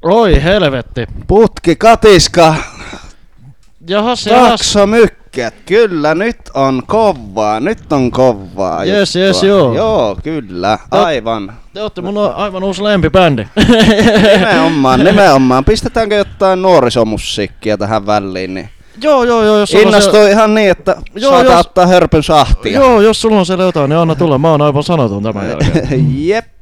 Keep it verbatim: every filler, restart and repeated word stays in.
Oi helvetti. Putki, katiska, Jahas, jahas. taksomykkät. Kyllä, nyt on kovaa. Nyt on kovaa. Jes, juttua. jes, joo. Joo, kyllä. Aivan. Te ootte mun aivan uusi lempibändi. Nimenomaan, nimenomaan. Pistetäänkö jotain nuorisomusiikkia tähän väliin? Niin Joo, joo, joo. Jos sulla innostui se... ihan niin, että Joo, saat jos... ottaa hörpyn sahtia. Joo, jos sulla on siellä jotain, niin anna tulla. Mä oon aivan sanaton tämän jälkeen. Jep.